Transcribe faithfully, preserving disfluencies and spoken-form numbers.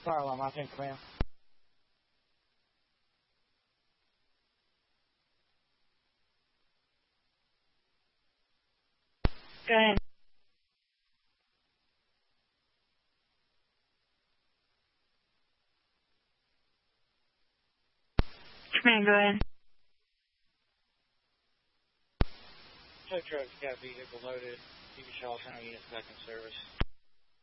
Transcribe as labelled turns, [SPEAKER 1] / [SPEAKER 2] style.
[SPEAKER 1] Fire alarm, I think, command.
[SPEAKER 2] Go ahead. Command, go ahead.
[SPEAKER 1] Tow truck's got a vehicle loaded. You can show us how units back in service.